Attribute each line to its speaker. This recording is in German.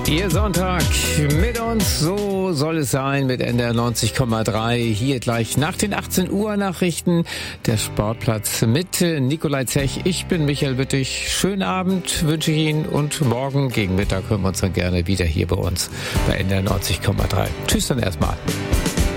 Speaker 1: Ihr Sonntag mit uns, so soll es sein, mit NDR 90,3. Hier gleich nach den 18 Uhr Nachrichten, der Sportplatz mit Nikolai Zech. Ich bin Michael Wittig. Schönen Abend wünsche ich Ihnen und morgen gegen Mittag hören wir uns dann gerne wieder hier bei uns bei NDR 90,3. Tschüss dann erstmal.